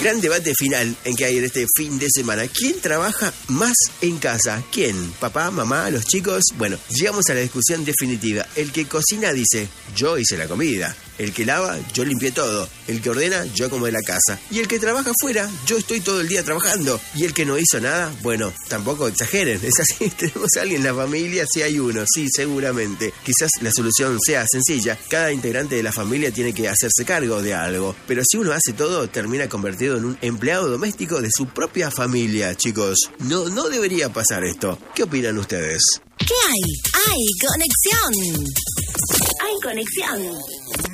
Gran debate final en que hay en este fin de semana. ¿Quién trabaja más en casa? ¿Quién? ¿Papá, mamá, los chicos? Bueno, llegamos a la discusión definitiva. El que cocina dice, yo hice la comida. El que lava, yo limpié todo. El que ordena, yo acomodé la casa. Y el que trabaja afuera, yo estoy todo el día trabajando. Y el que no hizo nada, bueno, tampoco exageren. Es así, tenemos a alguien en la familia, sí hay uno, sí, seguramente. Quizás la solución sea sencilla. Cada integrante de la familia tiene que hacerse cargo de algo. Pero si uno hace todo, termina convertido en un empleado doméstico de su propia familia, chicos. No debería pasar esto. ¿Qué opinan ustedes? ¿Qué hay? ¡Hay conexión! ¡Hay conexión!